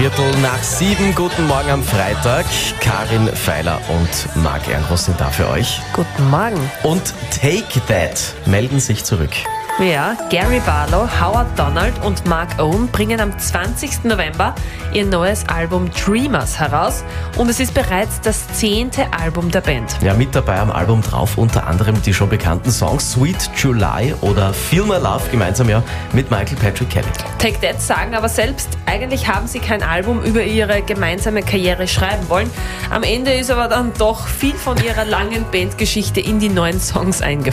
6:15. Guten Morgen am Freitag. Karin Feiler und Marc Ehrenroth sind da für euch. Guten Morgen. Und Take That melden sich zurück. Ja, Gary Barlow, Howard Donald und Mark Owen bringen am 20. November ihr neues Album Dreamers heraus und es ist bereits das 10. Album der Band. Ja, mit dabei am Album drauf unter anderem die schon bekannten Songs Sweet July oder Feel My Love, gemeinsam ja mit Michael Patrick Kelly. Take That sagen aber selbst, eigentlich haben sie kein Album über ihre gemeinsame Karriere schreiben wollen. Am Ende ist aber dann doch viel von ihrer langen Bandgeschichte in die neuen Songs eingeflossen.